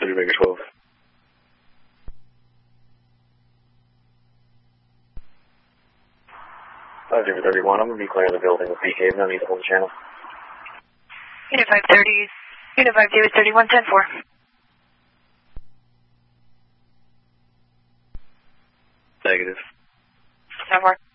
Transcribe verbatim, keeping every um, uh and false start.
Studebaker twelve. five zero thirty-one, I'm going to be clearing the building with B K, no need to hold the channel. Unit five thirty, Unit five David thirty-one ten four. Negative. ten four.